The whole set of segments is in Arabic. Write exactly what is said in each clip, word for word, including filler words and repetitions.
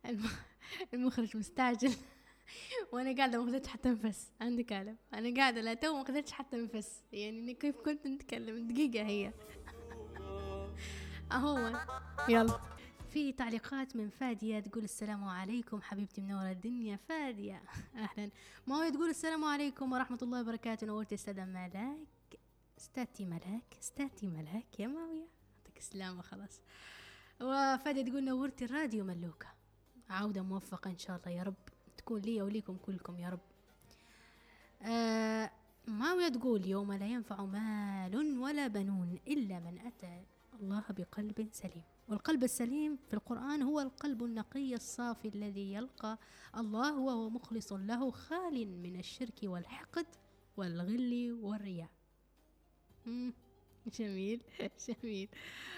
الم- المخرج مستعجل وانا قاعده ما قدرتش حتى انفس. عندك علم انا قاعده لا تو ما قدرتش حتى انفس، يعني إني كيف كنت نتكلم دقيقه هي اهو. يلا، في تعليقات من فادية تقول السلام عليكم حبيبتي منورة الدنيا فادية. أهلا. ماوية تقول السلام عليكم ورحمة الله وبركاته، نورتي استاذ ملاك. استاذتي ملاك استاذتي ملاك يا ماوية، يعطيك السلامة خلاص. وفادية تقول نورتي الراديو ملوكة، عودة موفقة إن شاء الله يا رب تكون لي وليكم كلكم يا رب. آه ماوية تقول يوم لا ينفع مال ولا بنون إلا من أتى الله بقلب سليم. والقلب السليم في القرآن هو القلب النقي الصافي الذي يلقى الله وهو مخلص له خال من الشرك والحقد والغل والرياء. جميل جميل.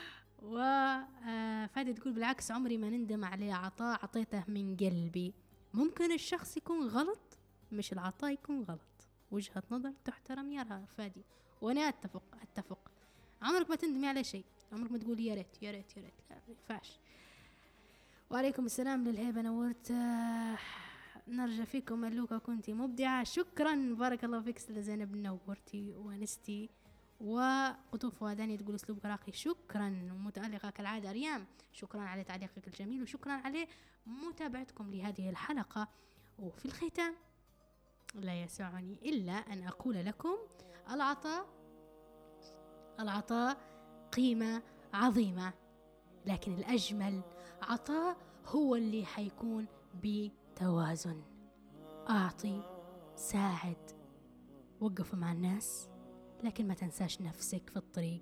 وفادي تقول بالعكس عمري ما نندم على عطاء عطيته من قلبي. ممكن الشخص يكون غلط مش العطاء يكون غلط، وجهة نظر تحترم يا فادي، وانا اتفق اتفق عمرك ما تندمي على شيء، عمرك ما تقول يا ريت يا ريت يا ريت، لا ما ينفعش. وعليكم السلام للهيبة نورت. نرجع فيكم ملوكة كنتي مبدعة، شكرا بارك الله فيك استاذة زينب نورتي وانستي. وقطوف واداني تقول اسلوبك راقي، شكرا. متألقة كالعادة ريام، شكرا على تعليقك الجميل وشكرا على متابعتكم لهذه الحلقة. وفي الختام لا يسعني إلا أن أقول لكم العطاء العطاء قيمة عظيمة، لكن الأجمل عطاء هو اللي حيكون بتوازن. أعطي، ساعد، وقف مع الناس، لكن ما تنساش نفسك في الطريق.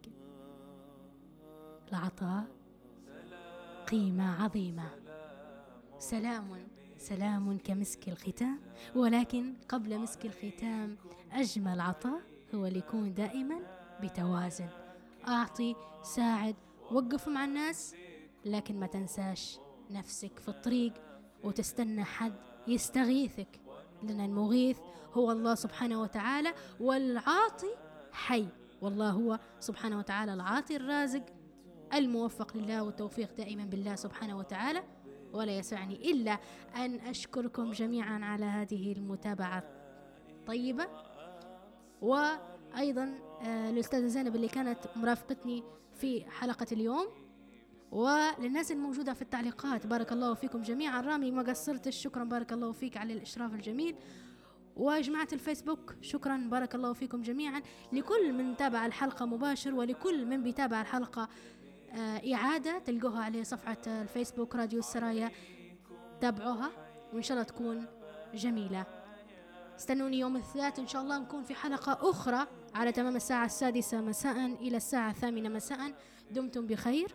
العطاء قيمة عظيمة. سلام سلام كمسك الختام، ولكن قبل مسك الختام أجمل عطاء هو اللي يكون دائما بتوازن. أعطي، ساعد، وقف مع الناس، لكن ما تنساش نفسك في الطريق وتستنى حد يستغيثك، لأن المغيث هو الله سبحانه وتعالى، والعاطي حي، والله هو سبحانه وتعالى العاطي الرازق الموفق لله، والتوفيق دائما بالله سبحانه وتعالى. ولا يسعني إلا أن أشكركم جميعا على هذه المتابعة الطيبة، وأيضا الأستاذة زينب اللي كانت مرافقتني في حلقة اليوم، وللناس الموجودة في التعليقات بارك الله فيكم جميعا. رامي ما قصرتش، شكرا بارك الله فيك على الإشراف الجميل. وجماعة الفيسبوك شكرا بارك الله فيكم جميعا. لكل من تابع الحلقة مباشر ولكل من بيتابع الحلقة إعادة تلقوها على صفحة الفيسبوك راديو السرايا، تابعوها وإن شاء الله تكون جميلة. استنوني يوم الثلاث إن شاء الله نكون في حلقة أخرى على تمام الساعة السادسة مساء إلى الساعة الثامنة مساء. دمتم بخير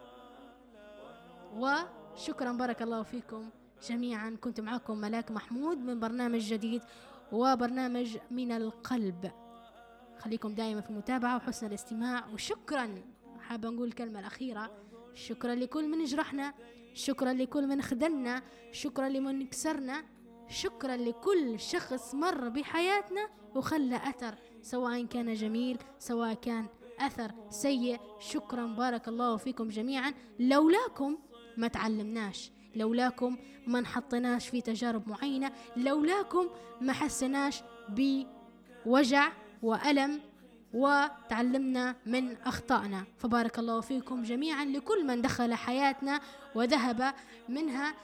وشكرا بارك الله فيكم جميعا. كنت معكم ملاك محمود من برنامج جديد وبرنامج من القلب. خليكم دائما في المتابعة وحسن الاستماع. وشكرا، حابة نقول الكلمة الأخيرة، شكرا لكل من جرحنا، شكرا لكل من خذلنا، شكرا لمن كسرنا، شكرا لكل شخص مر بحياتنا وخلى أثر، سواء كان جميل سواء كان أثر سيء. شكرا بارك الله فيكم جميعا. لولاكم ما تعلمناش، لولاكم ما نحطناش في تجارب معينة، لولاكم ما حسناش بوجع وألم وتعلمنا من أخطائنا. فبارك الله فيكم جميعا لكل من دخل حياتنا وذهب منها.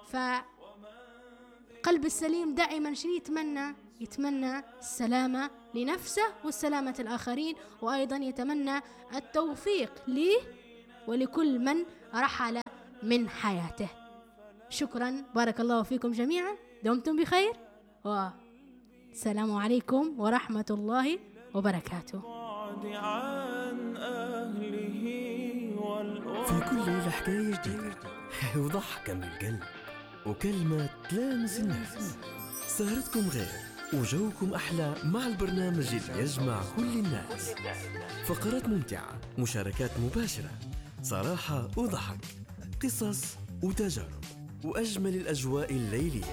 فقلب السليم دائما شنو يتمنى؟ يتمنى السلامة لنفسه والسلامة الآخرين، وأيضا يتمنى التوفيق ليه ولكل من رحل من حياته. شكرا بارك الله فيكم جميعا. دمتم بخير والسلام عليكم ورحمة الله وبركاته. في كل ليلة حكاية جديدة وضحكة من القلب وكلمة تلامس النفس. سهرتكم غير وجوكم أحلى مع البرنامج اللي يجمع كل الناس. فقرات ممتعة، مشاركات مباشرة، صراحة وضحك، قصص وتجارب، وأجمل الأجواء الليلية.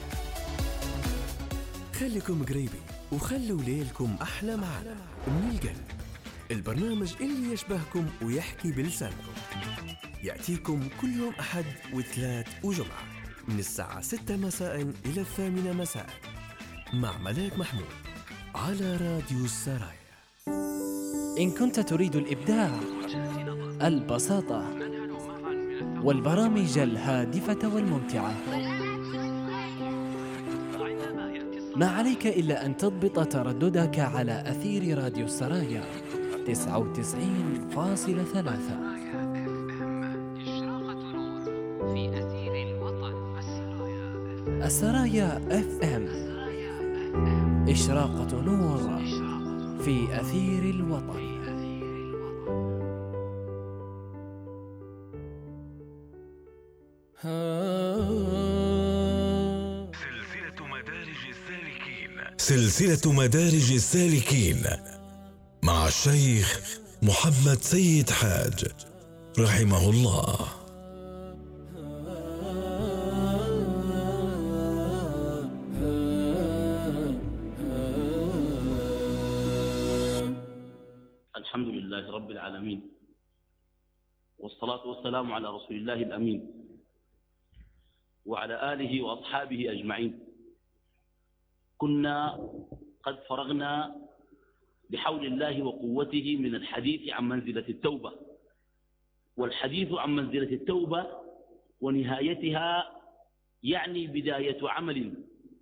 خليكم قريبين وخلوا ليلكم أحلى معنا من القلب. البرنامج اللي يشبهكم ويحكي بلسانكم، يأتيكم كل يوم أحد وثلاث وجمعة من الساعة ستة مساء إلى الثامنة مساء مع ملاك محمود على راديو السرايا. إن كنت تريد الإبداع، البساطة والبرامج الهادفة والممتعة، ما عليك إلا أن تضبط ترددك على أثير راديو السرايا تسعة وتسعين فاصلة ثلاثة. السرايا اف ام، إشراقة نور في أثير الوطن. سلسلة مدارج السالكين سلسلة مدارج السالكين مع الشيخ محمد سيد حاج رحمه الله. الحمد لله رب العالمين، والصلاة والسلام على رسول الله الأمين وعلى آله وأصحابه أجمعين. كنا قد فرغنا بحول الله وقوته من الحديث عن منزلة التوبة، والحديث عن منزلة التوبة ونهايتها يعني بداية عمل،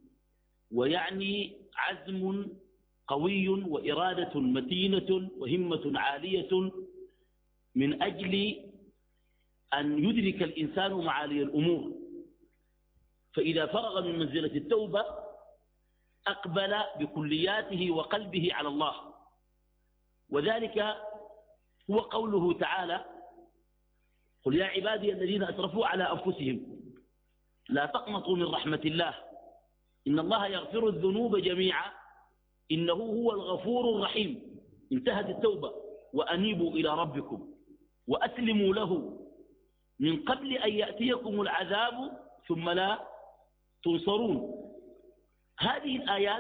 ويعني عزم قوي وإرادة متينة وهمة عالية من أجل أن يدرك الإنسان معالي الأمور. فإذا فرغ من منزلة التوبة أقبل بكلياته وقلبه على الله، وذلك هو قوله تعالى: قل يا عبادي الذين أسرفوا على أنفسهم لا تقنطوا من رحمة الله إن الله يغفر الذنوب جميعا إنه هو الغفور الرحيم. انتهت التوبة. وأنيبوا إلى ربكم وأسلموا له من قبل أن يأتيكم العذاب ثم لا تنصرون. هذه الآيات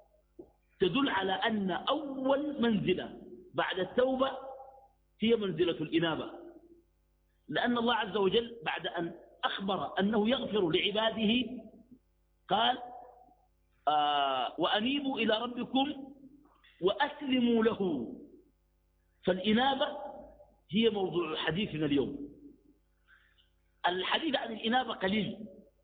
تدل على أن أول منزلة بعد التوبة هي منزلة الإنابة، لأن الله عز وجل بعد أن أخبر أنه يغفر لعباده قال: آه وأنيبوا إلى ربكم وأسلموا له. فالإنابة هي موضوع حديثنا اليوم. الحديث عن الإنابة قليل،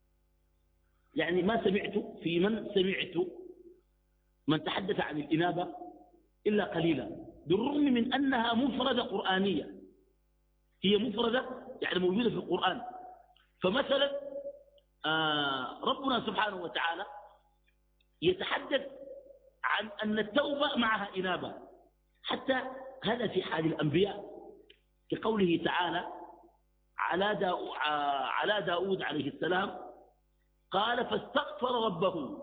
يعني ما سمعت في من سمعت من تحدث عن الإنابة إلا قليلا، بالرغم من أنها مفردة قرآنية. هي مفردة يعني موجودة في القرآن. فمثلا آه ربنا سبحانه وتعالى يتحدث عن أن التوبة معها إنابة، حتى هذا في حال الأنبياء كقوله تعالى على, داو على داود عليه السلام قال فاستغفر ربه.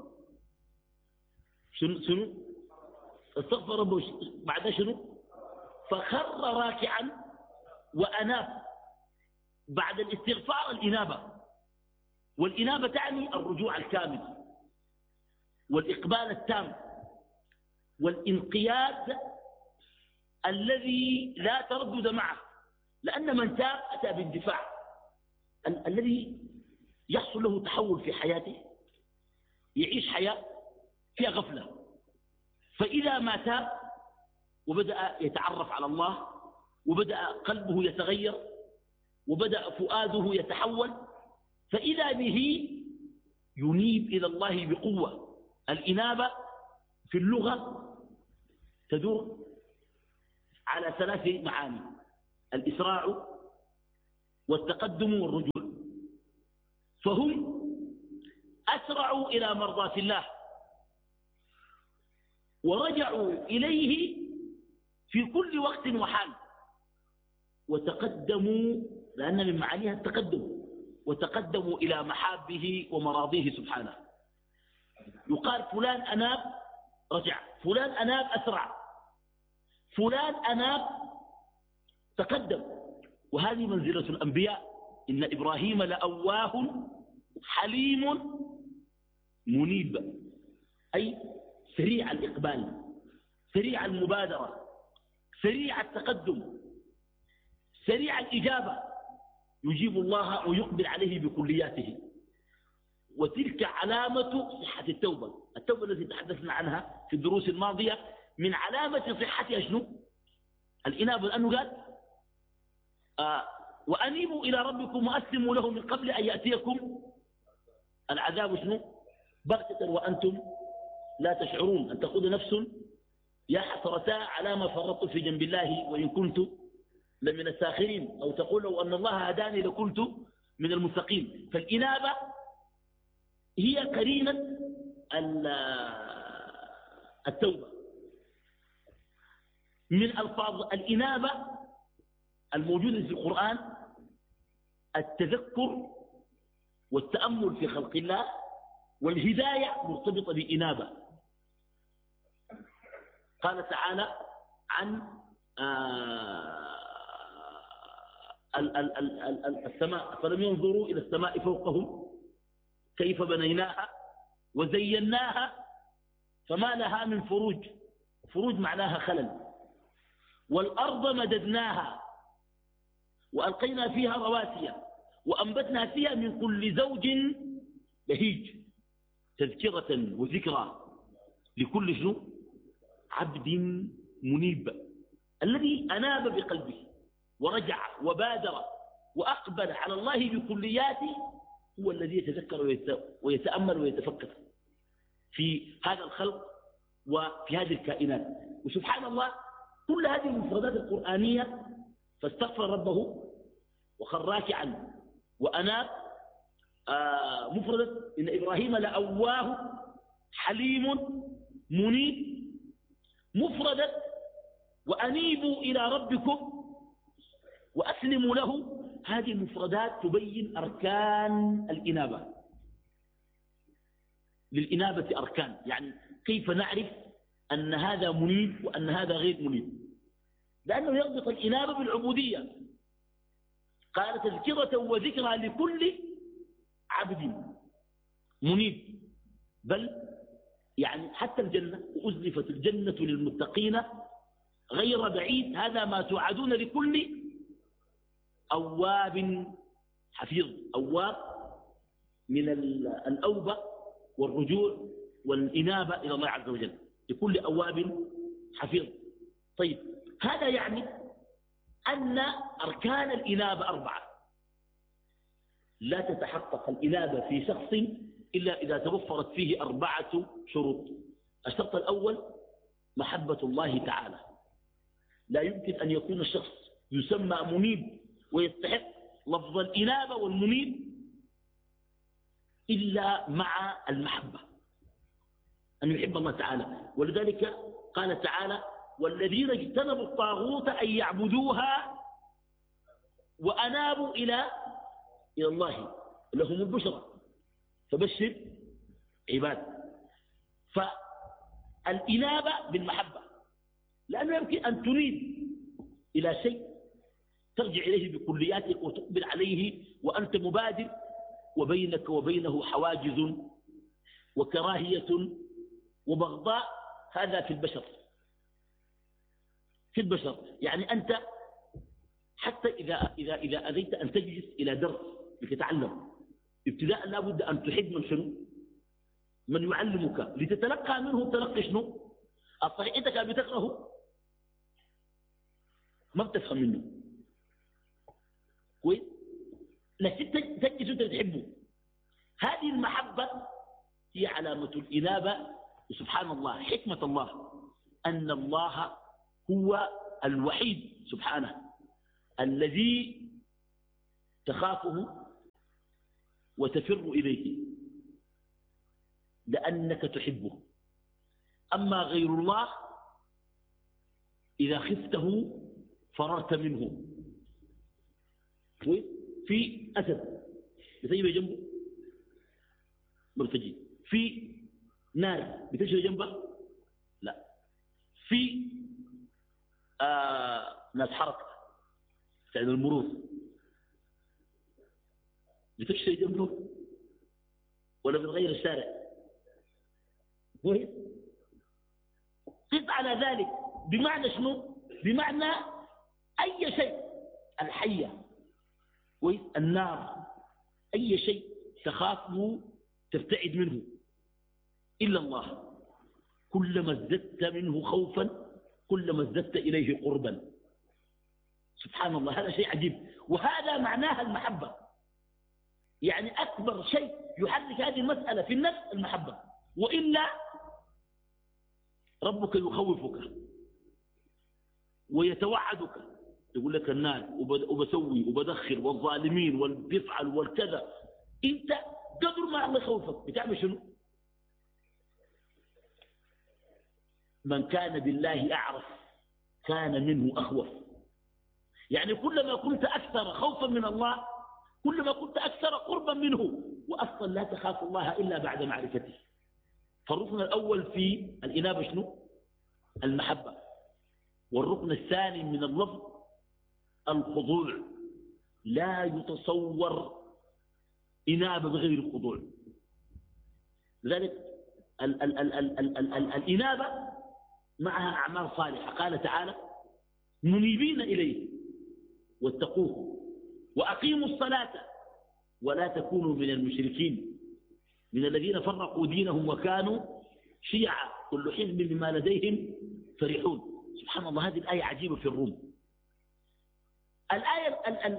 شنو شنو استغفر ربه بعد شنو؟ فخر راكعا وأناب. بعد الاستغفار الإنابة، والإنابة تعني الرجوع الكامل والإقبال التام والانقياد الذي لا تردد معه، لأن من تاب أتى باندفاع. ال الذي يحصل له تحول في حياته يعيش حياة فيها غفلة، فإذا ما تاب وبدأ يتعرف على الله وبدأ قلبه يتغير وبدأ فؤاده يتحول، فإذا به ينيب إلى الله بقوة. الإنابة في اللغة تدور على ثلاث معاني: الإسراع والتقدم والرجوع. فهم أسرعوا إلى مرضاة الله ورجعوا إليه في كل وقت وحال، وتقدموا لأن من معانيها التقدم، وتقدموا إلى محابه ومراضيه سبحانه. يقال فلان أناب رجع، فلان أناب أسرع، فلان أناب تقدم. وهذه منزلة الأنبياء. إن إبراهيم لأواه حليم منيب، أي سريع الإقبال، سريع المبادرة، سريع التقدم، سريع الإجابة. يجيب الله ويقبل عليه بكلياته. وتلك علامة صحة التوبة. التوبة التي تحدثنا عنها في الدروس الماضية من علامة صحتها شنو؟ الإنابة، لأنه قال آه وأنيبوا إلى ربكم وأسلموا له من قبل أن يأتيكم العذاب شنو؟ بغتة وأنتم لا تشعرون، أن تقول نفس يا حسرتا على ما فرطت في جنب الله وإن كنت لمن الساخرين، أو تقول لو أن الله هداني لكنت من المتقين. فالإنابة هي قرينة التوبة. من ألفاظ الإنابة الموجودة في القرآن التذكر والتأمل في خلق الله، والهداية مرتبطة بإنابة. قال تعالى عن السماء فلم ينظروا إلى السماء فوقهم كيف بنيناها وزيناها فما لها من فروج. فروج معناها خلل. والأرض مددناها وألقينا فيها رواسي وأنبتنا فيها من كل زوج بهيج تذكرة وذكرى لكل شنو؟ عبد منيب الذي أناب بقلبه ورجع وبادر وأقبل على الله بكلياته، هو الذي يتذكر ويتأمل ويتفكر في هذا الخلق وفي هذه الكائنات. وسبحان الله كل هذه المفردات القرآنية فاستغفر ربه وخر راكعا وأناب. آه مفردة إن إبراهيم لأواه حليم منيب. مفردة وأنيبوا إلى ربكم وأسلموا له. هذه المفردات تبين أركان الإنابة. للإنابة أركان، يعني كيف نعرف أن هذا منيب وأن هذا غير منيب، لأنه يربط الإنابة بالعبودية. قال تذكرة وذكرى لكل عبد منيب. بل يعني حتى الجنة وأزلفت الجنة للمتقين غير بعيد، هذا ما توعدون لكل أواب حفيظ. أواب من الأوبة والرجوع والإنابة إلى الله عز وجل، لكل أواب حفيظ. طيب هذا يعني أن أركان الإنابة أربعة. لا تتحقق الإنابة في شخص إلا إذا توفرت فيه أربعة شروط. الشرط الأول محبة الله تعالى. لا يمكن أن يكون الشخص يسمى منيب ويستحق لفظ الإنابة والمنيب إلا مع المحبة، أن يحب الله تعالى. ولذلك قال تعالى والذين اجتنبوا الطاغوت أن يعبدوها وأنابوا إلى إلى الله لهم البشرى فبشر عباد. فالإنابة بالمحبة، لأنه يمكن أن تريد إلى شيء ترجع إليه بكلياتك وتقبل عليه وأنت مبادر، وبينك وبينه حواجز وكراهية وبغضاء. هذا في البشر في البشر يعني أنت حتى إذا, إذا, إذا أذيت أن تجلس إلى درس لتتعلم، ابتداء لا بد أن تحب من شنو؟ من يعلمك لتتلقى منه تلقي شنو؟ الصحيح أنت كان بتكرهه ما بتفهم منه كويس، لكن تجلس أنت تحبه. هذه المحبة هي علامة الإنابة. وسبحان الله حكمة الله أن الله هو الوحيد سبحانه الذي تخافه وتفر إليه لأنك تحبه. أما غير الله إذا خفته فررت منه. في أسد بتجي جنبه مرتجي، في نار بتجري جنبه لا، في آه ناس حركة يعني المرور بتجري جنبه ولا بتغير الشارع. قس على ذلك بمعنى شنو؟ بمعنى أي شيء، الحية والنار، أي شيء تخافه تبتعد منه إلا الله. كلما ازددت منه خوفا كلما ازددت إليه قربا. سبحان الله، هذا شيء عجيب، وهذا معناها المحبة. يعني أكبر شيء يحرك هذه المسألة في النفس المحبة، وإلا ربك يخوفك ويتوعدك، يقول لك الناس وبسوي وبدخل والظالمين والبفعل والكذا، انت قدر ما الله يخوفك بتعمل شنو؟ من كان بالله أعرف كان منه أخوف. يعني كلما كنت أكثر خوفا من الله كلما كنت أكثر قربا منه، وأصلا لا تخاف الله إلا بعد معرفته. فالركن الأول في الإنابة شنو؟ المحبة. والركن الثاني من اللفظ الخضوع. لا يتصور إنابة بغير الخضوع. لذلك ال ال ال ال ال ال ال الإنابة معها أعمال صالحة. قال تعالى منيبين إليه واتقوه وأقيموا الصلاة ولا تكونوا من المشركين من الذين فرقوا دينهم وكانوا شيعا كل حزب بما لديهم فرحون. سبحان الله، هذه الآية عجيبة في الروم. الآية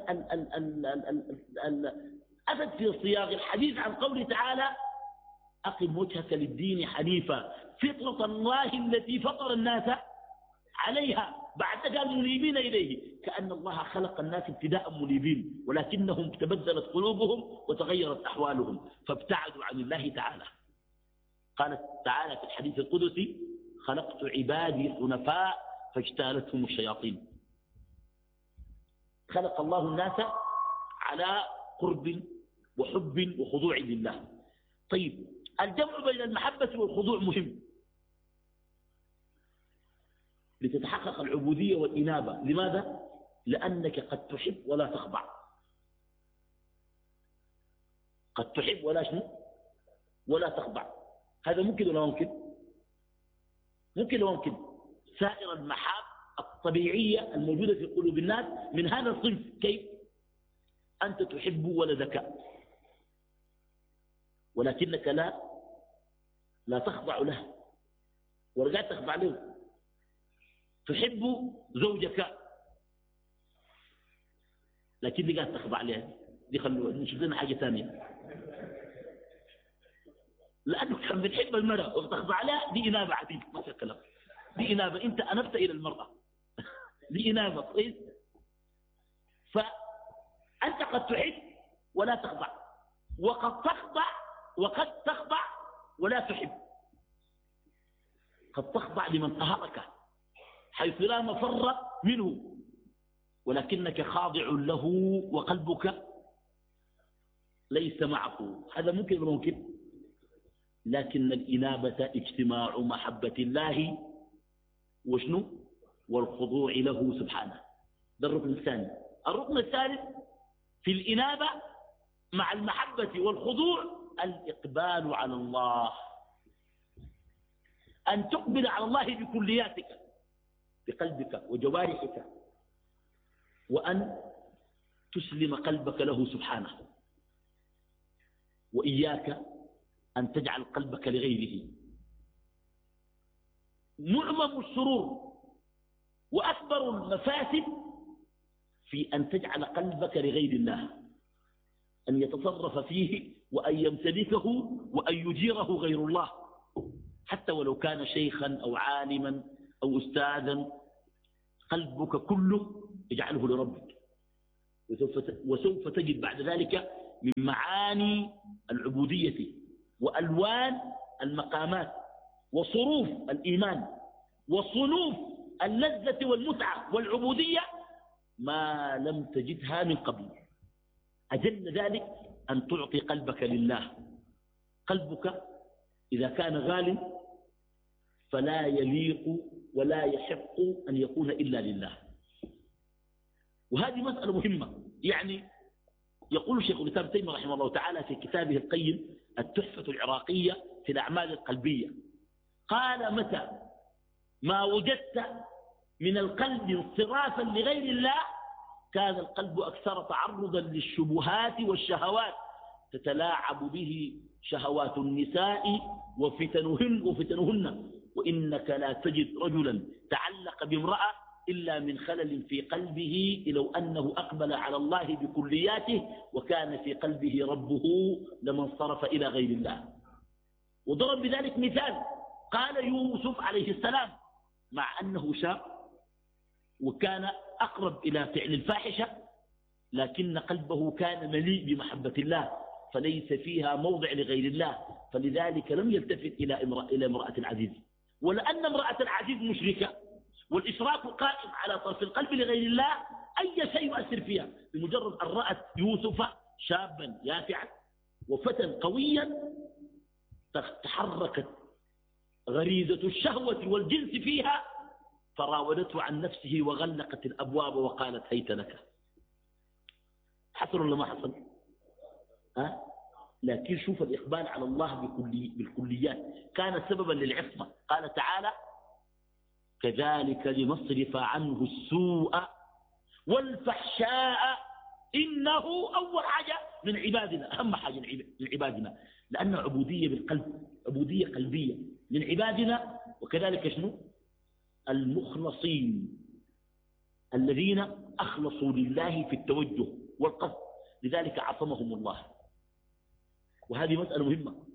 أتت في صياغ الحديث عن قوله تعالى أقم وجهك للدين حنيفا فطرة الله التي فطر الناس عليها. بعد قال منيبين إليه، كأن الله خلق الناس ابتداء منيبين، ولكنهم تبدلت قلوبهم وتغيرت أحوالهم فابتعدوا عن الله تعالى. قالت تعالى في الحديث القدسي خلقت عبادي حنفاء فاجتالتهم الشياطين. خلق الله الناس على قرب وحب وخضوع لله. طيب، الجمع بين المحبة والخضوع مهم لتتحقق العبودية والإنابة. لماذا؟ لأنك قد تحب ولا تخضع. قد تحب ولا شنو؟ ولا تخضع. هذا ممكن ولا ممكن؟ ممكن ولا ممكن؟ سائر المحاب الطبيعية الموجودة في قلوب الناس من هذا الصنف. كيف؟ أنت تحب ولدك ولكنك لا لا تخضع له ورجعت تخضع له. تحب زوجك لكن دي قاعد تخضع لها، دي خلوها نشوف لنا حاجة ثانية. لأنك كان بتحب المرأة وتخضع لها، دي إنابة عديد ما في كلام. دي إنابة، أنت أنبت إلى المرأة دي إنابة. كويس؟ فأنت قد تحب ولا تخضع، وقد تخضع وقد تخضع ولا تحب. قد تخضع لمن قهرك حيث لا مفر منه، ولكنك خاضع له وقلبك ليس معه. هذا ممكن ولا ممكن؟ لكن الإنابة اجتماع محبة الله وشنو؟ والخضوع له سبحانه. ده الركن الثاني. الركن الثالث في الإنابة مع المحبة والخضوع الإقبال على الله. أن تقبل على الله بكلياتك بقلبك وجوارحك، وأن تسلم قلبك له سبحانه، وإياك أن تجعل قلبك لغيره. معظم السرور وأكبر المفاسد في أن تجعل قلبك لغير الله، أن يتصرف فيه وأن يمتلكه وأن يجيره غير الله، حتى ولو كان شيخا أو عالما أو أستاذا. قلبك كله اجعله لربك، وسوف وسوف تجد بعد ذلك من معاني العبودية وألوان المقامات وصروف الإيمان وصنوف اللذة والمتعة والعبودية ما لم تجدها من قبل. أجل ذلك أن تعطي قلبك لله. قلبك إذا كان غال فلا يليق ولا يحق أن يكون إلا لله. وهذه مسألة مهمة. يعني يقول شيخ الإسلام ابن تيمية رحمه الله تعالى في كتابه القيم التحفة العراقية في الأعمال القلبية، قال متى ما وجدت من القلب انصرافا لغير الله كان القلب أكثر تعرضا للشبهات والشهوات، تتلاعب به شهوات النساء وفتنهن, وفتنهن وإنك لا تجد رجلا تعلق بامرأة إلا من خلل في قلبه لو أنه أقبل على الله بكلياته وكان في قلبه ربه لما انصرف إلى غير الله. وضرب بذلك مثال، قال يوسف عليه السلام مع أنه شاب وكان أقرب إلى فعل الفاحشة لكن قلبه كان مليء بمحبة الله فليس فيها موضع لغير الله، فلذلك لم يلتفت إلى امرأة, إلى امرأة العزيز. ولأن امرأة العزيز مشركة والإشراك قائم على طرف القلب لغير الله أي شيء يؤثر فيها. بمجرد أن رأت يوسف شابا يافعا وفتى قويا تحركت غريزة الشهوة والجنس فيها فراودته عن نفسه وغلقت الأبواب وقالت هيت لك. حصل ولا ما حصل؟ أه؟ لكن شوف الإقبال على الله بكلي بالكليات كان سببا للعصمة. قال تعالى كذلك لنصرف عنه السوء والفحشاء إنه أول حاجة من عبادنا، أهم حاجة من عبادنا، لأن عبودية بالقلب، عبودية قلبية من عبادنا. وكذلك شنو؟ المخلصين الذين أخلصوا لله في التوجه والقصد، لذلك عصمهم الله. وهذه مسألة مهمة.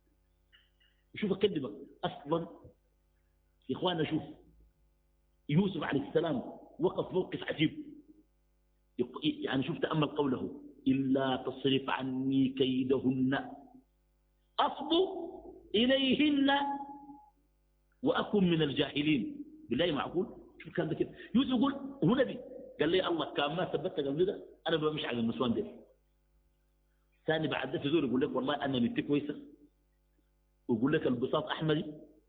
شوف أكلمك أصلا يا إخوانا، شوف يوسف عليه السلام وقف موقف عجيب، يعني شوف تأمل قوله إلا تصرف عني كيدهن أصب إليهن وأكن من الجاهلين. بالله معقول؟ شوف كان ده كده. يوسف يقول هو نبي، قال لي الله كان ما ثبتت قبل ده أنا بمش على النسوان دي. ثاني بعد ده تزور يقول لك والله أنا نتي كويسة ويقول لك البساط أحمدي.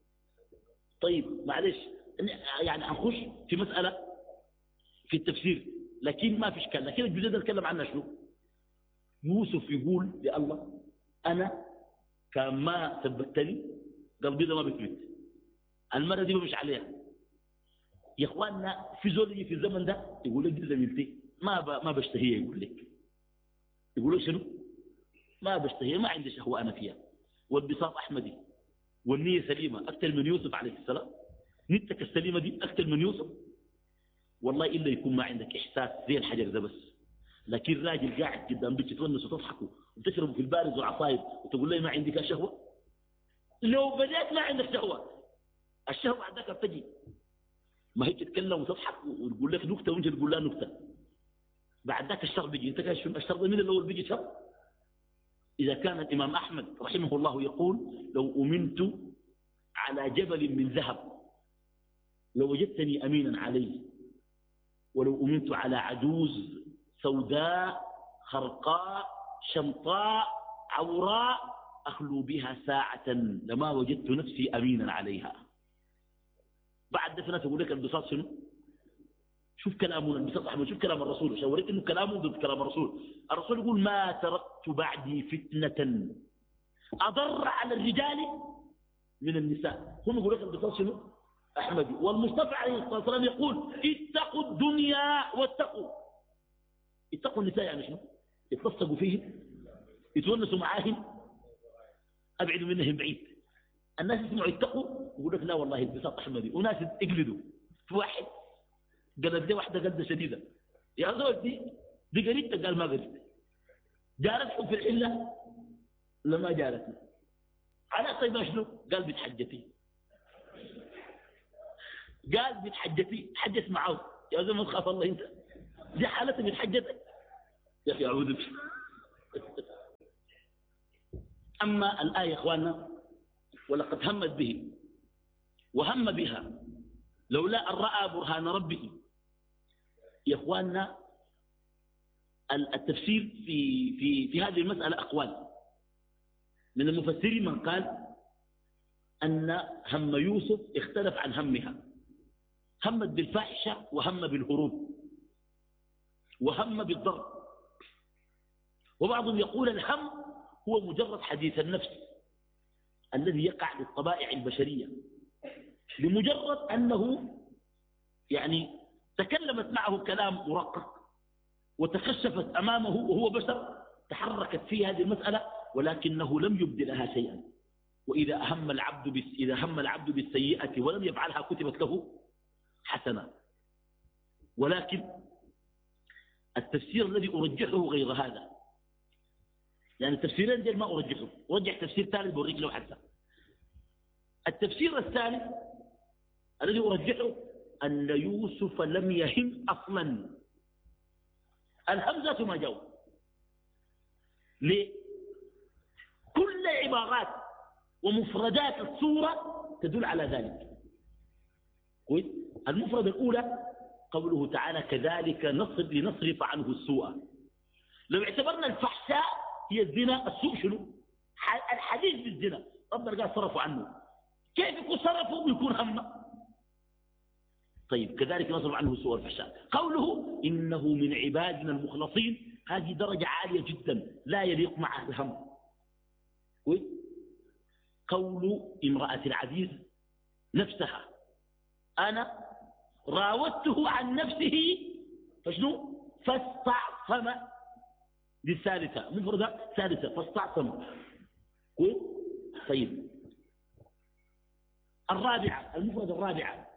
طيب معلش يعني هنخش في مسألة في التفسير لكن ما في اشكال. لكن الجزء ده نتكلم عنها شنو؟ يوسف يقول يا الله أنا كان ما ثبتني قلبي ده ما بيثبت، المرة دي مش عليها. يا اخواننا في زول في الزمن ده يقول لك دي زميلتي ما ب... ما بشتهيها، يقول لك يقول لك شنو؟ ما بشتهيها، ما عندي شهوة أنا فيها، والبساط أحمدي والنية سليمة أكثر من يوسف عليه السلام، نيتك السليمة دي أكثر من يوسف. والله إلا يكون ما عندك إحساس زي الحجر ده بس. لكن راجل قاعد قدام بيتك تونس وتضحكوا وتشربوا في البارز والعصاير وتقول لي ما عندك شهوة. لو بدأت ما عندك شهوة، الشهوة عندك بتجي، ما هي تتكلم وتضحك وتقول لك نكتة وانت تقول لها نكتة، بعد ذاك الشر بيجي. انت كايش الشر من الأول بيجي شر. إذا كان الإمام أحمد رحمه الله يقول لو أمنت على جبل من ذهب لوجدتني أمينا عليه، ولو أمنت على عجوز سوداء خرقاء شمطاء عوراء أخلو بها ساعة لما وجدت نفسي أمينا عليها. بعد دفنة تقول لك البساط شنو؟ شوف كلامه البساط أحمد، شوف كلام الرسول، شاوريك إنه كلامه ضد كلام الرسول. الرسول يقول ما تركت بعدي فتنة أضر على الرجال من النساء. هم يقول لك البساط شنو؟ أحمدي. والمصطفى عليه الصلاة والسلام يقول اتقوا الدنيا واتقوا. اتقوا النساء يعني شنو؟ يتصقوا فيهم، يتونسوا معاهم، أبعدوا منهم بعيد. الناس يسمعوا يتقوا يقول لك لا والله البساط أحمدي، وناس يقلدوا. في واحد قالت دي واحدة قلدة شديدة، يا زول دي دي قريبتك، قال ما قريبتك. جارتكم في الحلة لما جارتني على طيب شنو؟ قال بتحجتي، قال بتحجتي، تحجت معه. يا زول ما تخاف الله انت، دي حالتها بتحجتك يا اخي اعوذ بك. اما الآية يا اخواننا ولقد همت به وهم بها لولا أن رأى برهان ربه. يا اخواننا التفسير في في في هذه المسألة أقوال. من المفسرين من قال أن هم يوسف اختلف عن همها، همت بالفاحشة وهم بالهروب وهم بالضرب. وبعضهم يقول الهم هو مجرد حديث النفس الذي يقع للطبائع البشرية، لمجرد أنه يعني تكلمت معه كلام مرقق وتكشفت أمامه وهو بشر تحركت فيه هذه المسألة ولكنه لم يبد لها شيئا. وإذا أهم العبد بس إذا هم العبد بالسيئة ولم يفعلها كتبت له حسنة. ولكن التفسير الذي أرجحه غير هذا، يعني التفسيرين ديل ما أرجحه، أرجح تفسير ثالث بوريك له حتى. التفسير الثالث الذي أرجحه أن يوسف لم يهم أصلا، الهمزة ما جاوب. ليه؟ كل عبارات ومفردات السورة تدل على ذلك. المفردة الأولى قوله تعالى كذلك نصرف لنصرف عنه السوء. لو اعتبرنا الفحشاء هي الزنا، السوء شنو؟ الحديث بالزنا، ربنا قال صرفوا عنه، كيف يكون صرفوا ويكون هم؟ طيب كذلك نصرف عنه السوء والفحشاء. قوله إنه من عبادنا المخلصين، هذه درجة عالية جدا لا يليق مع الهم. قول امرأة العزيز نفسها أنا راودته عن نفسه فشنو فاستعصم، دي الثالثة مفردة ثالثة فاستعصم. طيب الرابعة المفردة الرابعة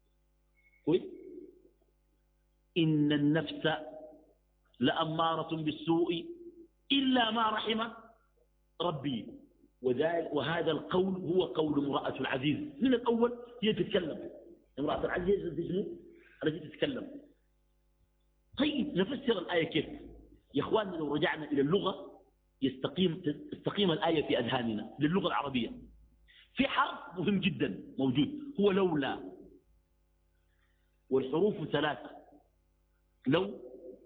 إن النفس لأمارة بالسوء إلا ما رحم ربي. وهذا القول هو قول امرأة العزيز من الأول، هي تتكلم امرأة العزيز التي تتكلم. طيب نفسر الآية كيف يا إخواننا؟ لو رجعنا إلى اللغة يستقيم تستقيم الآية في أذهاننا للغة العربية. في حرف مهم جدا موجود هو لولا، والحروف ثلاثة، لو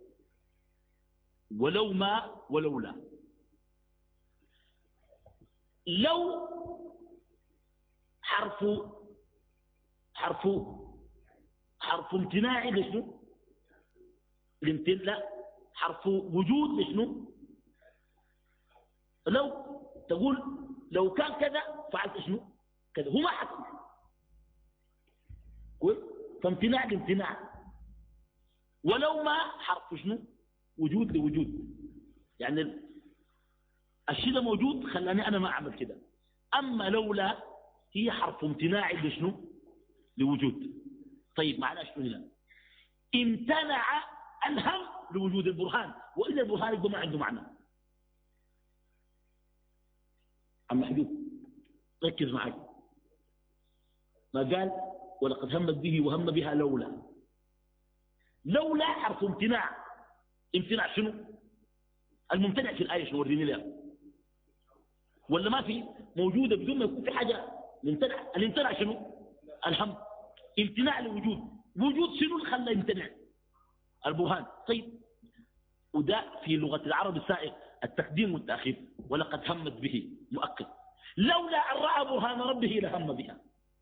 ولو ما ولولا. لو حرف حرف حرف امتناع لشنو؟ الامتناع حرف وجود لشنو؟ لو تقول لو كان كذا فعلت شنو؟ كذا، هو ما حصل. فامتناع لامتناع. ولو ما حرف شنو؟ وجود لوجود، يعني الشيء ده موجود خلاني أنا ما أعمل كده. أما لولا هي حرف امتناع لشنو؟ لوجود. طيب معناه شنو هنا؟ امتنع الهم لوجود البرهان، وإذا البرهان يبقى ما عنده معنى. عم محدود ركز معي، ما قال ولقد همت به وهم بها لولا. لولا حرف امتناع. امتناع شنو؟ الممتنع في الآية شنو؟ وريني لها ولا ما في موجودة بدون ما يكون في حاجة ممتنع. الامتناع شنو؟ الهم. امتناع لوجود، وجود شنو اللي خلى يمتنع؟ البرهان. طيب وده في لغة العرب السائغ التقديم والتأخير. ولقد همت به مؤكد. لولا أن رأى برهان ربه لهم بها.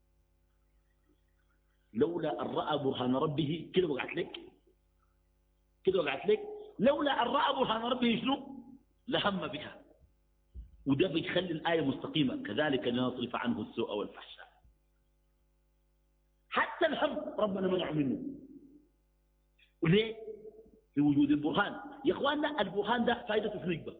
لولا أن رأى برهان ربه كده وقعت لك كده وقعت لك لولا أن رأى برهان ربه شنو؟ لهم بها. وده بيخلي الآية مستقيمة كذلك لنصرف عنه السوء والفحشاء. حتى الهم ربنا منع منه. وليه؟ لوجود البرهان. يا اخواننا البرهان ده فائدته في نجبة.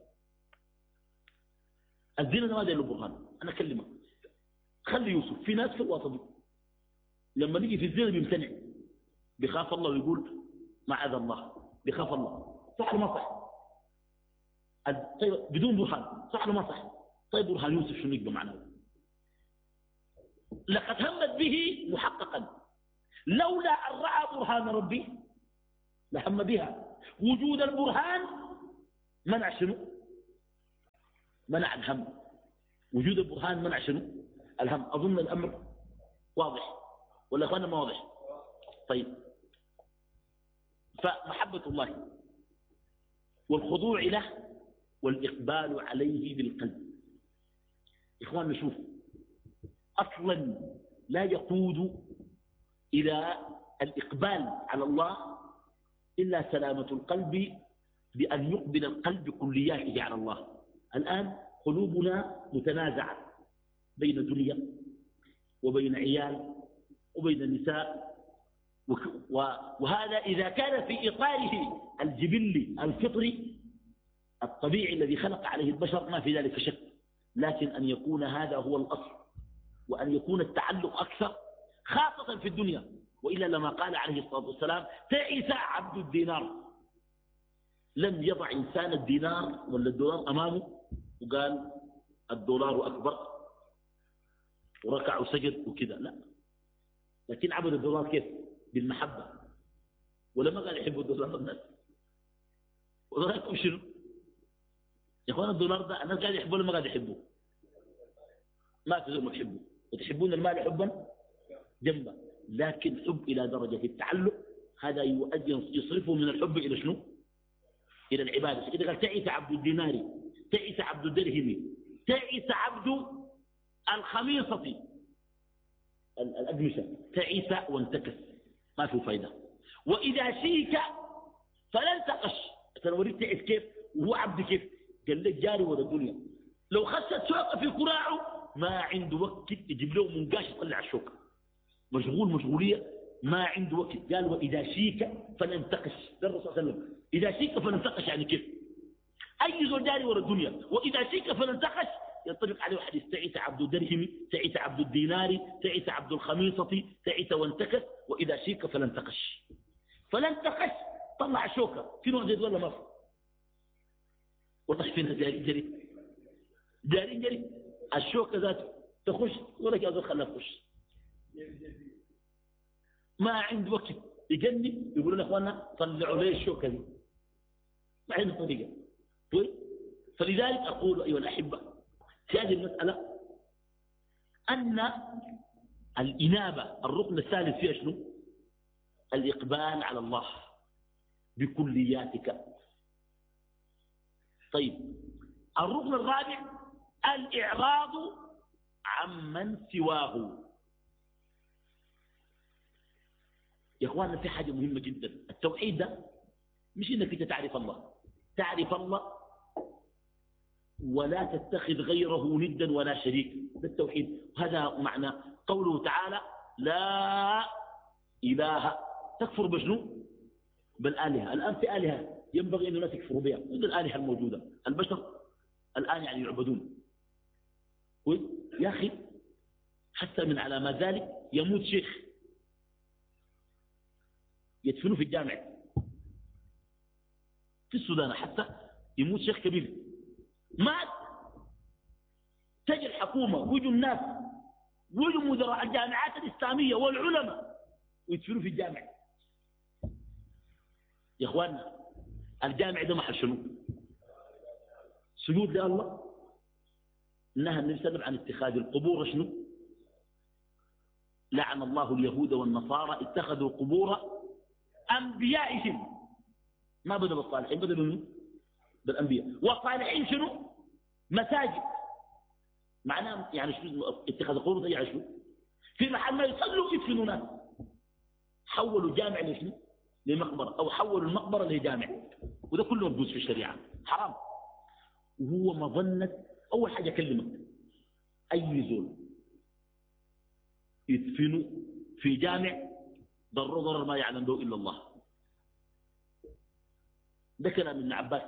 الدين ده ما ده له برهان. انا اكلمك خلي يوسف، في ناس في الوسط لما نيجي في الزنا بيمتنع، بيخاف الله ويقول معاذ الله، بيخاف الله. صح ولا ما صح؟ طيب بدون برهان صح ولا ما صح؟ طيب برهان يوسف شو نجبة معناه؟ لقد همت به محققا. لولا أن رأى برهان ربي لهم بها. وجود البرهان منع شنو؟ منع الهم. وجود البرهان منع شنو؟ الهم. أظن الأمر واضح ولا أخوانا ما واضح؟ طيب فمحبة الله والخضوع له والإقبال عليه بالقلب. إخواننا شوفوا، أصلا لا يقود إلى الإقبال على الله إلا سلامة القلب، بأن يقبل القلب كلياته على الله. الآن قلوبنا متنازعة بين دنيا وبين عيال وبين النساء، وهذا إذا كان في إطاره الجبلي الفطري الطبيعي الذي خلق عليه البشر ما في ذلك شك، لكن أن يكون هذا هو الأصل وأن يكون التعلق أكثر خاصة في الدنيا، وإلا لما قال عليه الصلاة والسلام تعس عبد الدينار. لم يضع إنسان الدينار ولا الدولار أمامه وقال الدولار أكبر وركع وسجد وكذا، لا، لكن عبد الدولار كيف؟ بالمحبة. ولما قال يحبوا الدولار الناس وذلكم شنو يا اخوان؟ الدولار ده الناس قاعد يحبوه ولا ما قاعد يحبوه؟ ما تقدروا تحبوه، وتحبون المال حبا جنبا، لكن حب إلى درجة التعلق هذا يؤدي يصرفه من الحب إلى شنو؟ إلى العبادة. إذا قال تعيس عبد الدينار، تعيس عبد الدرهم، تعيس عبد الخميصة الأقمشة، تعيس وانتكس، ما في فايدة. وإذا شيك فلن تقش. تنوريك تعيس كيف وهو عبد كيف؟ قال لك جاري ولا الدنيا، لو خست شوكة في كراعه ما عنده وقت يجيب له منقاش يطلع الشوكة، مشغول مشغولية ما عنده وقت. قال وإذا شيك فلنتقش، ده الرسول صلى الله عليه وسلم، إذا شيك فلنتقش يعني كيف؟ أي زول جاري ولا الدنيا، وإذا شيك فلنتقش ينطبق عليه حديث تعيس عبد الدرهم، تعيس عبد الدينار، تعيس عبد الخميصة، تعيس وانتكس، وإذا شيك فلنتقش. فلنتقش طلع الشوكة في نوع زيد ولا ما في؟ والله فينا جاري جري جاري جري الشوكة ذاته تخش ولا جاء خلاه تخش، ما عنده وقت يجنب. يقولون يا اخوانا طلعوا لي الشوكة دي، ما عنده طريقة. فلذلك أقول أيها الأحبة في هذه المسألة أن الإنابة الركن الثالث فيها شنو؟ الإقبال على الله بكلياتك. طيب الركن الرابع الإعراض عمن سواه. يا اخواننا في حاجة مهمة جدا، التوحيد ده مش انك انت تعرف الله، تعرف الله ولا تتخذ غيره ندا ولا شريك، ده التوحيد. هذا معنى قوله تعالى لا إله، تكفر بشنو؟ بالآلهة. الآن في آلهة ينبغي أن الناس يكفروا بها، مثل الآلهة الموجودة، البشر الآن يعني يعبدون. يا أخي حتى من علامات ذلك يموت شيخ يدفنوه في الجامع في السودان، حتى يموت شيخ كبير مات، تجي الحكومة ويجوا الناس ويجوا مدراء الجامعات الإسلامية والعلماء ويدفنوه في الجامع. يا إخواننا الجامع ده محل شنو؟ سجود لله. نهى النبي صلى الله عليه وسلم عن اتخاذ القبور شنو؟ لعن الله اليهود والنصارى اتخذوا قبور أنبيائهم، ما بدأ بالصالحين، بدأ منه بالأنبياء. والصالحين شنو؟ مساجد. معناه يعني شنو اتخاذ القبور؟ يعني شنو؟ في محل ما يصلوا يدفنوا ناس، حولوا جامع لشنو؟ لمقبرة، أو حولوا المقبرة لجامع، وده كله مجوز في الشريعة، حرام. وهو مظنة أول حاجة أكلمك أي زول يدفنوا في جامع ضر ضرر ما يعلم به إلا الله. ده كلام ابن عباس.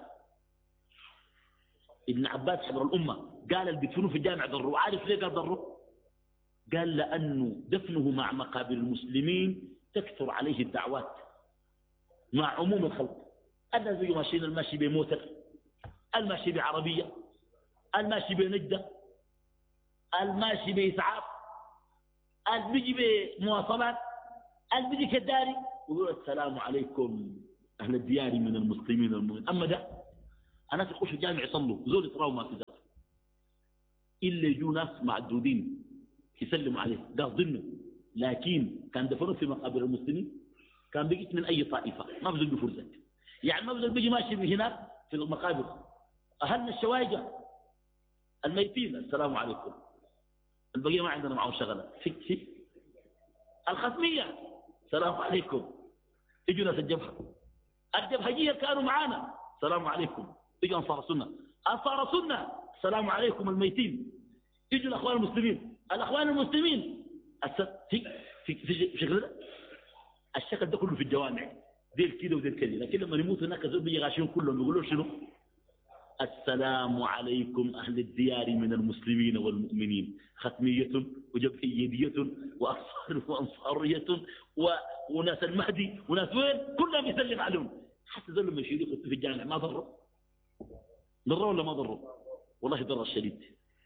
ابن عباس حبر الأمة قال اللي بيدفنوا في الجامع ضروا. عارف ليه قال ضروا؟ قال لأنه دفنه مع مقابر المسلمين تكثر عليه الدعوات مع عموم الخلق. الناس بيجوا ماشيين، الماشي بموتر، الماشي بعربية، الماشي بنجدة، الماشي بإسعاف، البيجي بمواصلات، البيجي كداري، ويقول السلام عليكم أهل الديار من المسلمين المؤمنين. أما ده الناس يخشوا الجامع يصلوا، زول يتراوا ما في ذلك، إلا يجوا ناس معدودين يسلموا عليه قاصدينه. لكن كان دفنوا في مقابر المسلمين كان بيجي من أي طائفة، ما بزول بفرزة، يعني ما بزول بيجي ماشي من هناك في المقابر. أهلنا الشوايجة الميتين السلام عليكم، البقية ما عندنا معهم شغلة. فيك فيك الختمية السلام عليكم، يجوا ناس الجبهة، الجبهجية كانوا معانا السلام عليكم، يجوا أنصار السنة، أنصار السنة السلام عليكم، الميتين يجوا الأخوان المسلمين، الأخوان المسلمين في في في شكل ده. الشكل ده كله في الجوامع، ديل كده وديل كده، لكن لما يموت هناك زول بيجي غاشين كلهم يقولوا شنو؟ السلام عليكم أهل الديار من المسلمين والمؤمنين، ختمية وجبهيدية وأنصار وأنصارية وناس المهدي وناس وين كلهم يسلم عليهم. حتى ذل لما يشيلوا في الجامع ما ضروا ضروا ولا ما ضروا؟ والله ضر الشديد،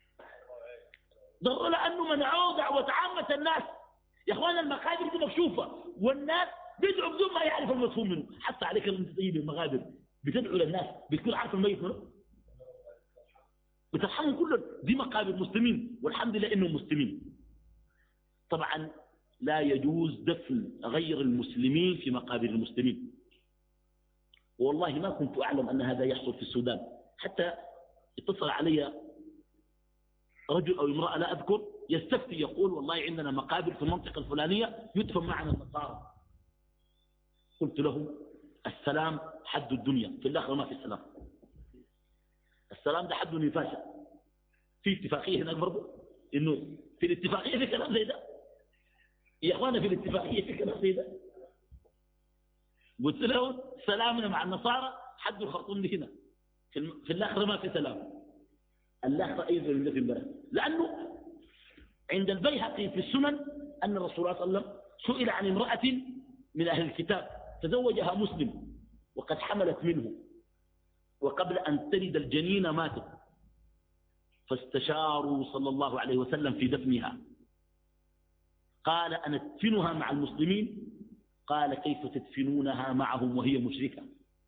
ضر لأنه منعوه دعوة عامة الناس. يا أخوان المقابر دي مكشوفة والناس بيدعوا بدون ما يعرف المفهوم منه. حتى عليك لما تطيب المقابر بتدعو للناس بتكون عارف الميت منه، بترحمهم كلهم. دي مقابر مسلمين والحمد لله إنهم مسلمين. طبعا لا يجوز دفن غير المسلمين في مقابر المسلمين، والله ما كنت أعلم أن هذا يحصل في السودان. حتى اتصل علي رجل أو امرأة لا أذكر يستفتي يقول والله عندنا مقابر في المنطقة الفلانية يدفن معنا النصارى. قلت له السلام حد الدنيا، في الآخرة ما في السلام. السلام ده حد نفاشة. في اتفاقية هناك برضه إنه في الاتفاقية في كلام زي ده. يا أخوانا في الاتفاقية في كلام زي ده. قلت له سلامنا مع النصارى حد الخرطوم دي هنا، في, في الآخرة ما في سلام. الآخرة أيضا من في البلد، لأنه عند البيهقي في السنن أن الرسول صلى الله عليه وسلم سئل عن امرأة من أهل الكتاب تزوجها مسلم وقد حملت منه وقبل أن تلد الجنين ماتت، فاستشاروا صلى الله عليه وسلم في دفنها. قال أندفنها مع المسلمين؟ قال كيف تدفنونها معهم وهي مشركة؟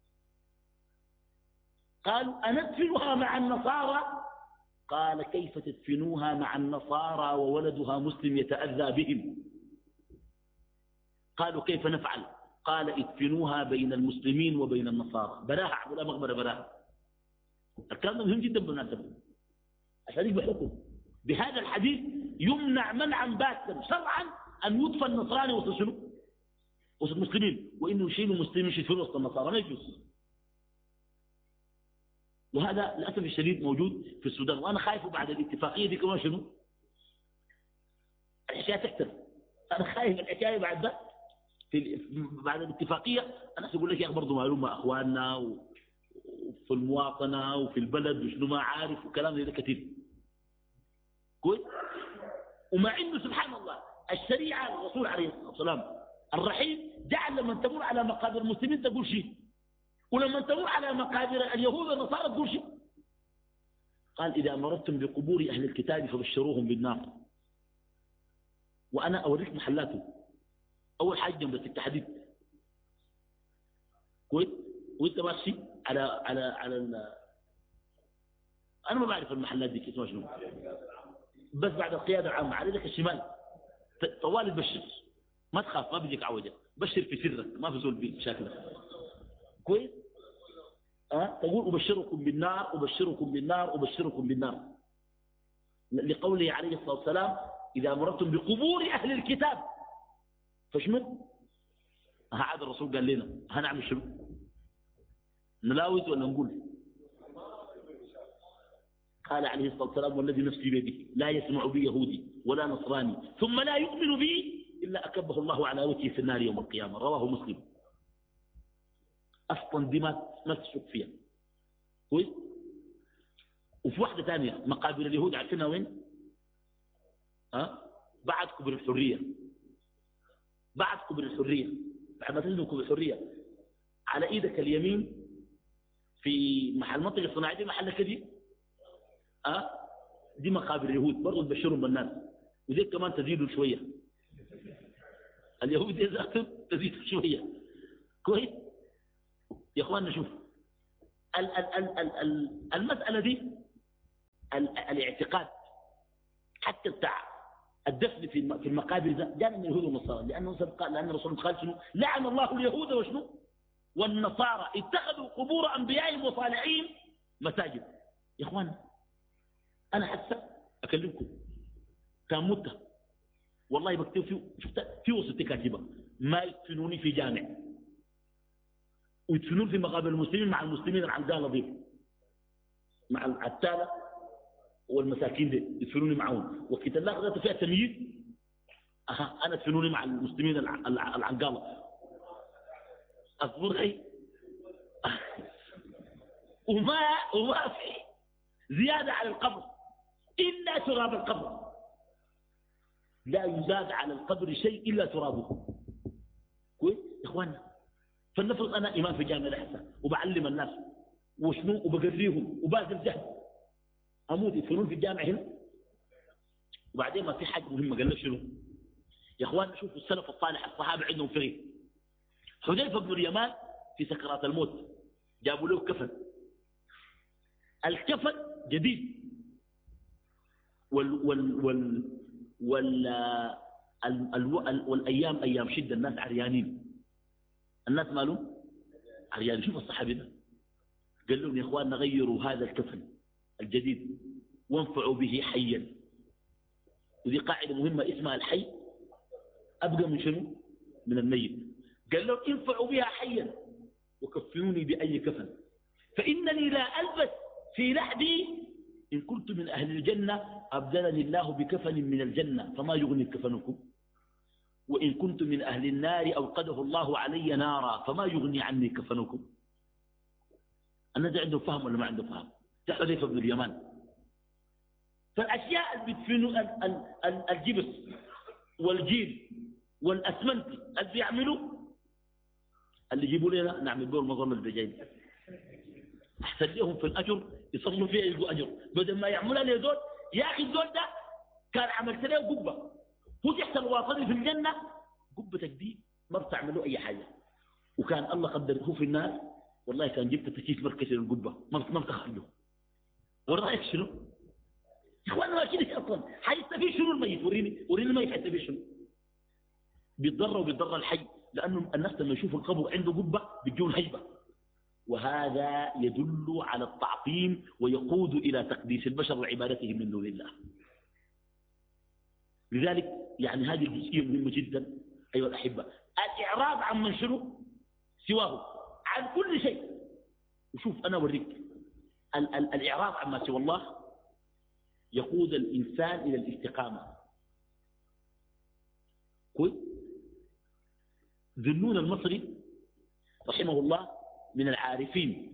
قالوا أندفنها مع النصارى؟ قال كيف تدفنوها مع النصارى وولدها مسلم يتأذى بهم؟ قالوا كيف نفعل؟ قال ادفنوها بين المسلمين وبين النصارى. براها ولا مغبرة براها. الكلام مهم جدا بالمناسبة عشان يبقى حكم. بهذا الحديث يمنع منعا باتا شرعا أن يدفن النصراني وسط شنو؟ وسط المسلمين، وإنه يشيلوا المسلمين يشيلوا وسط النصارى ما يجوز. وهذا للأسف الشديد موجود في السودان، وأنا خايف بعد الاتفاقية دي كمان شنو؟ الحكاية تكتر. أنا خايف الحكاية بعد ده في بعد الاتفاقية أنا أقول لك يا أخي برضه معلومة أخواننا وفي المواطنة وفي البلد وشنو ما عارف وكلام زي ده كثير كويس. ومع إنه سبحان الله الشريعة الرسول عليه الصلاة والسلام الرحيم جعل لما تمر على مقابر المسلمين تقول شيء، ولما تمر على مقابر اليهود والنصارى تقول شيء. قال إذا مررتم بقبور أهل الكتاب فبشروهم بالنار. وأنا أوريك محلاته. أول حاجة جنب التحديد كويس، وأنت ماشي على على على ال... أنا ما بعرف المحلات دي اسمها شنو، بس بعد القيادة العامة على ذلك الشمال طوال تبشر، ما تخاف ما بيجيك عوجة، بشر في سرك ما في زول بشكلك كويس. أه؟ تقول أبشركم بالنار أبشركم بالنار أبشركم بالنار، لقوله عليه الصلاة والسلام إذا مررتم بقبور أهل الكتاب فشمت. هذا الرسول قال لنا هنعمل شنو؟ نلاوز ولا نقول؟ قال عليه الصلاة والسلام والذي نفسي بيده لا يسمع بي يهودي ولا نصراني ثم لا يؤمن بي إلا أكبه الله على وجهه في النار يوم القيامة. رواه مسلم. أصلا دي ما تشك فيها كويس. وفي واحدة ثانية مقابر اليهود عارفينها وين؟ ها؟ بعد كبر الحرية، بعد كبر الحرية، بعد ما تنزل كبر الحرية على إيدك اليمين في محل منطقة الصناعية دي محل كذي أه؟ دي مقابر اليهود برضو تبشرهم بالناس، ودي كمان تزيدوا شوية. اليهود يزيدوا تزيدوا شوية كويس. يا اخواننا شوف ال ال ال ال ال المسألة دي ال الاعتقاد حتى بتاع الدفن في في المقابر ده جاء من اليهود والنصارى، لأنه قال لأن الرسول قال شنو؟ لعن الله اليهود وشنو؟ والنصارى اتخذوا قبور أنبيائهم وصالحين مساجد. يا اخواننا أنا حتى أكلمكم كان متة والله بكتب في شفت في وسط كاتبة ما يدفنوني في جامع ويدفنون في مقابر المسلمين مع المسلمين العنقالة دي مع العتالة والمساكين دي يدفنوني معهم، وكيت الله ذاته فيها تمييز. أها أنا ادفنوني مع المسلمين العنقالة أصبر أي وما وما في زيادة على القبر إلا تراب القبر. لا يزاد على القبر شيء إلا ترابه. كويس يا إخوانا؟ فلنفرض أنا إمام في جامعة الأحساء وبعلم الناس وشنو وبقريهم وباقي الجهل، أموت يدفنون في الجامعة هنا. وبعدين ما في حاجة مهمة، قال لك شنو يا إخوانا؟ شوفوا السلف الصالح الصحابة عندهم فقه. حذيفة بن اليمان في سكرات الموت جابوا له كفن، الكفن جديد، وال وال وال وال ال ال ال والأيام أيام شدة، الناس عريانين، الناس مالهم عريانين. شوف الصحابي ده قال لهم يا إخوان غيروا هذا الكفن الجديد وانفعوا به حيا. ودي قاعدة مهمة اسمها الحي أبقى من شنو؟ من الميت. قال لهم انفعوا بها حيا وكفنوني بأي كفن، فإنني لا ألبس في لحدي إن كنت من أهل الجنة أبدلني الله بكفن من الجنة فما يغني كفنكم، وإن كنت من أهل النار أوقده الله علي نارا فما يغني عني كفنكم. الناس عنده فهم ولا ما عنده فهم؟ ده حذيفة بن اليمان. فالأشياء اللي بتفنوا الجبس والجيل والأسمنت اللي بيعملوا اللي يجيبوا لنا نعمل بهم المظلمة البجاين أحسن لهم في الأجر، يصلوا فيها يلقوا أجر، بدل ما يعملها لي دول. يا أخي الدول ده كان عملت له قبة، هو تحت الواصل في الجنة قبتك دي ما بتعملوا أي حاجة، وكان الله قدره في الناس والله كان جبت تكييف مركزي للقبة ما بتخلوا. ورأيك شنو؟ يا إخوانا ما كده أصلا حيستفيد شنو الميت؟ وريني وريني الميت حيستفيد شنو؟ بيتضرر وبيتضرر الحي، لأنه الناس لما يشوفوا القبر عنده قبة بيجون هيبة، وهذا يدل على التعظيم ويقود إلى تقديس البشر وعبادتهم من دون الله. لذلك يعني هذه الجزئية مهمة جدا أيها الأحبة. الإعراض عن من شنو سواه، عن كل شيء. وشوف أنا أوريك ال ال الإعراض عما سوى الله يقود الإنسان إلى الاستقامة. كويس؟ ذنون المصري رحمه الله من العارفين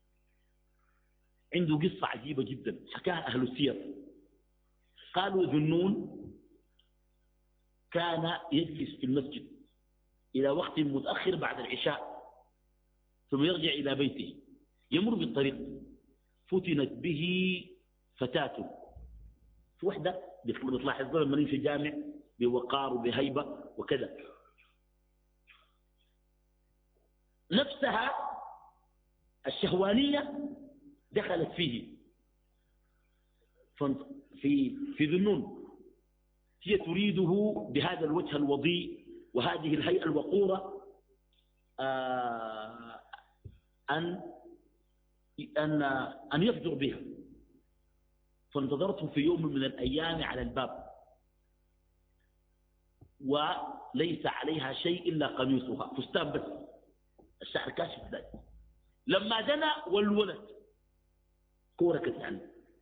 عنده قصة عجيبة جدا حكاها أهل السير. قالوا ذنون كان يجلس في المسجد إلى وقت متأخر بعد العشاء ثم يرجع إلى بيته، يمر بالطريق فتنت به فتاة، في وحدة بتلاحظ له لما يمشي جامع بوقار وبهيبة وكذا، نفسها الشهوانية دخلت فيه في في ذنون. هي تريده بهذا الوجه الوضيء وهذه الهيئة الوقورة آه أن أن أن يفجر بها. فانتظرته في يوم من الأيام على الباب وليس عليها شيء إلا قميصها، فستان بس، الشعر كاشف ذلك. لما دنا والولد كوركت يعني.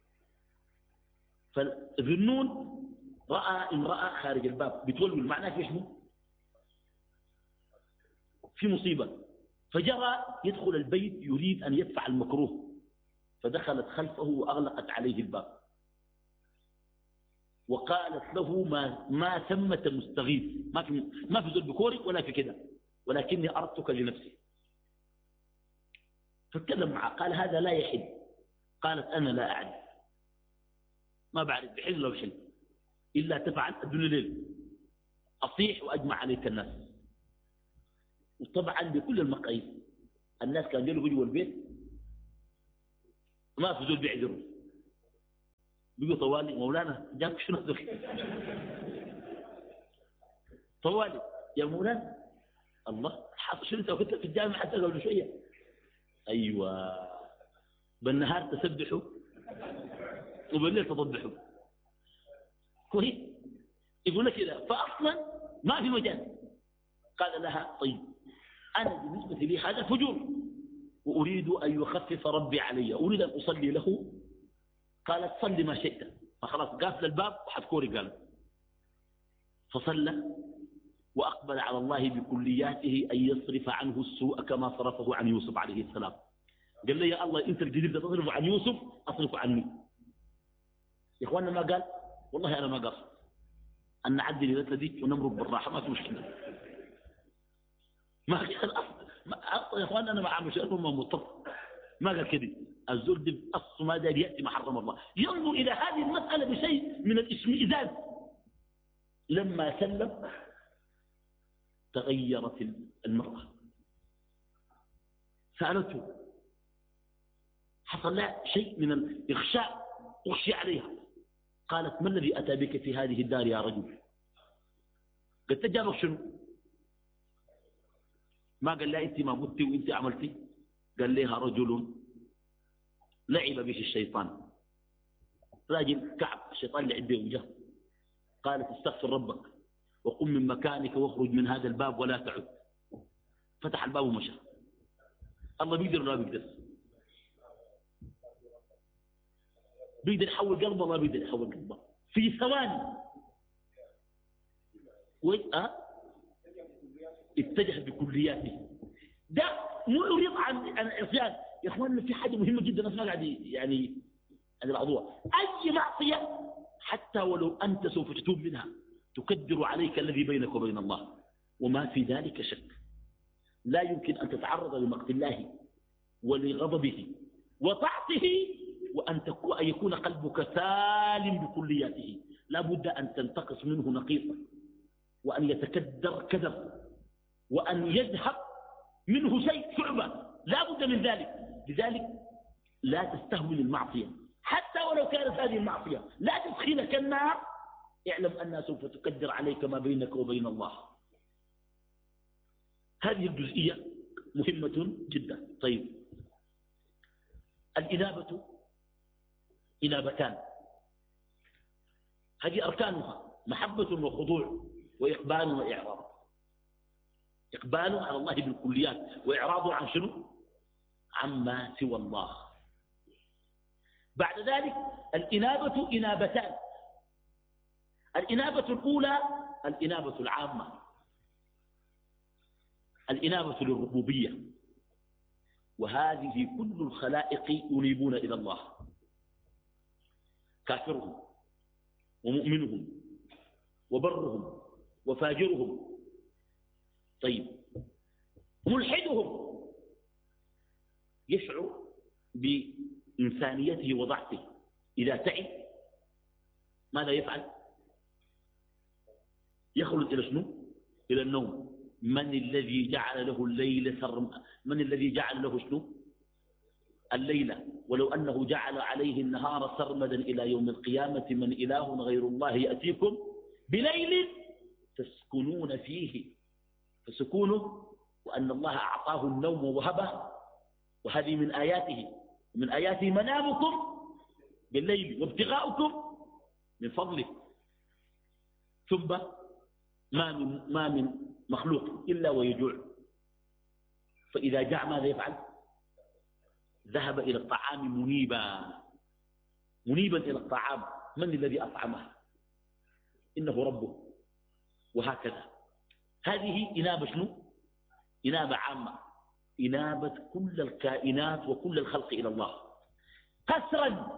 فالذنون رأى امرأة خارج الباب بتولول، معناه في شنو؟ في مصيبة. فجرى يدخل البيت يريد أن يدفع المكروه، فدخلت خلفه وأغلقت عليه الباب وقالت له ما ما ثمة مستغيث، ما في ما في ذل بكورك ولا في كده، ولكني أردتك لنفسي. فاتكلم معه قال هذا لا يحل. قالت أنا لا أعرف، ما بعرف بحل لو حل إلا تفعل الدنيا ليل أصيح وأجمع عليك الناس. وطبعا بكل المقاييس الناس كانوا يجوا جوا البيت ما في ذل بيعذروا، بيقول طوالي مولانا جاك شنو ذل طوالي يا مولانا الله حاط شنو انت كنت في الجامعة حتى قبل شوية. أيوة بالنهار تسبحوا وبالليل تضبحوا. كويس؟ يقول لك كذا. فأصلا ما في مجال. قال لها طيب أنا بالنسبة لي هذا فجور وأريد أن يخفف ربي علي، أريد أن أصلي له. قالت صلي ما شئت. فخلاص قافل الباب وحذكوري قال. فصلى وأقبل على الله بكلياته أن يصرف عنه السوء كما صرفه عن يوسف عليه السلام. قال لي يا الله أنت الجديد تصرف عن يوسف أصرف عني. يا إخواننا ما قال والله أنا ما قال أن نعدي لذلك دي ونمرق بالراحة ما في مشكلة. ما الأصل يا إخواننا أنا مع مشاهد ما مضطر ما قال كده. الزول دي أصل ما دار يأتي ما حرم الله. ينظر إلى هذه المسألة بشيء من الاشمئزاز. لما سلم تغيرت المرأة سألته حصل لها شيء من الإغشاء أغشي عليها. قالت ما الذي أتى بك في هذه الدار يا رجل؟ قلت جابك شنو؟ ما قال لها أنت ما قلتي وأنت عملتي. قال لها رجل لعب به الشيطان. راجل كعب الشيطان لعب به وجه. قالت استغفر ربك وقم من مكانك واخرج من هذا الباب ولا تعد. فتح الباب ومشى. الله بيقدر ولا بيقدر؟ بيقدر يحول قلبه ما بيقدر يحول قلبه في ثواني. وين أه؟ اتجه بكلياته. ده مو يريد عن العصيان. يا اخواننا في حاجه مهمه جدا الناس ما قاعد يعني عن الموضوع. اي معصيه حتى ولو انت سوف تتوب منها تكدر عليك الذي بينك وبين الله وما في ذلك شك. لا يمكن ان تتعرض لمقت الله ولغضبه وطاعته وان يكون قلبك سالم بكلياته. لا بد ان تنتقص منه نقيصا وان يتكدر كدر وان يذهب منه شيء شعبة. لا بد من ذلك. لذلك لا تستهون المعصية حتى ولو كانت هذه المعصية لا تدخلك النار. اعلم أنها سوف تقدر عليك ما بينك وبين الله. هذه الجزئية مهمة جدا. طيب الإنابة إنابتان. هذه أركانها محبة وخضوع وإقبال وإعراض. إقبال على الله بالكليات وإعراض عن شنو؟ عما سوى الله. بعد ذلك الإنابة إنابتان. الإنابة الأولى الإنابة العامة. الإنابة للربوبية وهذه كل الخلائق ينيبون إلى الله. كافرهم ومؤمنهم وبرهم وفاجرهم. طيب ملحدهم يشعر بإنسانيته وضعفه. إذا تعب ماذا يفعل؟ يخلد إلى شنو؟ إلى النوم. من الذي جعل له الليل سرم من الذي جعل له شنو؟ الليلة ولو أنه جعل عليه النهار سرمدا إلى يوم القيامة من إله غير الله يأتيكم بليل تسكنون فيه. فسكونه وأن الله أعطاه النوم ووهبه. وهذه من آياته. من آياته منامكم بالليل وابتغاؤكم من فضله. ثم ما من, ما من مخلوق إلا ويجوع. فإذا جاع ماذا يفعل؟ ذهب إلى الطعام منيبا منيبا إلى الطعام. من الذي أطعمه؟ إنه ربه. وهكذا. هذه إنابة شنو؟ إنابة عامة. إنابة كل الكائنات وكل الخلق إلى الله قسرا.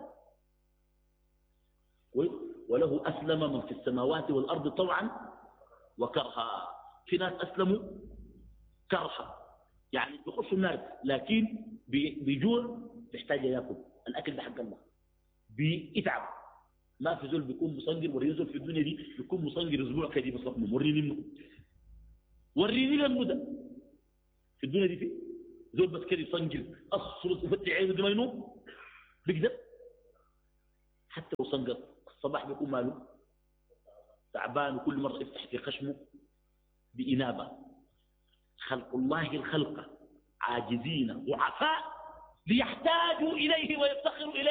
وله أسلم من في السماوات والأرض طوعا وكرها. في ناس أسلموا كرها يعني بيخشوا النار لكن بيجوع بيحتاج ياكل. الأكل ده حق الله بيتعب. ما في زول بيكون مصنجر وريني في الدنيا دي بيكون مصنجر أسبوع كده بصفنه. وريني منه وريني لمه ده في الدنيا دي. في زول بس كده يصنجر أصل يفتح عينه دي ما ينوم بيقدر. حتى لو صنجر الصباح بيكون ماله تعبان وكل مرة يفتح في خشمه. بإنابة. خلق الله الخلق عاجزين ضعفاء ليحتاجوا إليه ويفتقروا إليه.